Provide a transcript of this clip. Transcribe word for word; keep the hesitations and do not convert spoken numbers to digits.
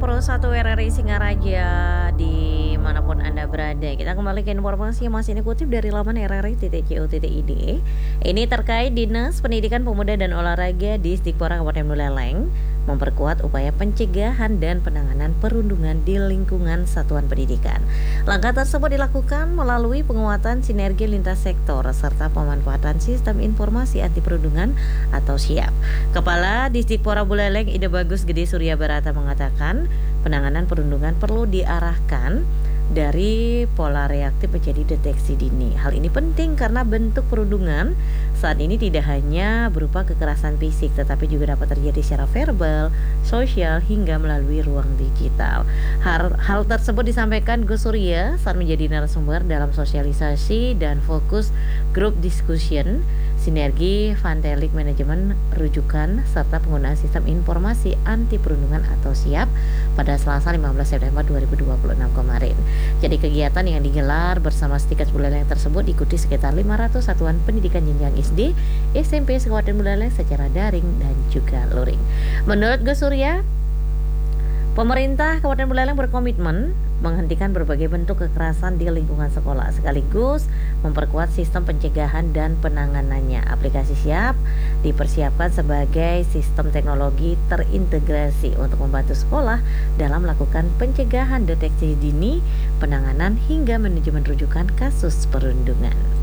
Pro satu R R I Singaraja, dimanapun Anda berada. Kita kembali ke informasi yang masih dikutip dari laman r r i titik co titik i d. Ini terkait Dinas Pendidikan Pemuda dan Olahraga di Dikpora Kabupaten Buleleng memperkuat upaya pencegahan dan penanganan perundungan di lingkungan satuan pendidikan. Langkah tersebut dilakukan melalui penguatan sinergi lintas sektor serta pemanfaatan sistem informasi anti perundungan atau SIAP. Kepala Dikpora Buleleng Ide Bagus Gede Surya Barata mengatakan penanganan perundungan perlu diarahkan dari pola reaktif menjadi deteksi dini. Hal ini penting karena bentuk perundungan saat ini tidak hanya berupa kekerasan fisik, tetapi juga dapat terjadi secara verbal, sosial, hingga melalui ruang digital. Hal, hal tersebut disampaikan Gus Surya saat menjadi narasumber dalam sosialisasi dan fokus grup discussion sinergi Vantelik Manajemen Rujukan serta penggunaan sistem informasi anti perundungan atau SIAP pada Selasa lima belas September dua ribu dua puluh enam kemarin. Jadi kegiatan yang digelar bersama Stikas Buleleng tersebut diikuti sekitar lima ratus satuan pendidikan jenjang S D, S M P Kabupaten Buleleng secara daring dan juga luring. Menurut Gus Surya, pemerintah Kabupaten Buleleng berkomitmen menghentikan berbagai bentuk kekerasan di lingkungan sekolah sekaligus memperkuat sistem pencegahan dan penanganannya. Aplikasi SIAP dipersiapkan sebagai sistem teknologi terintegrasi untuk membantu sekolah dalam melakukan pencegahan, deteksi dini, penanganan hingga manajemen rujukan kasus perundungan.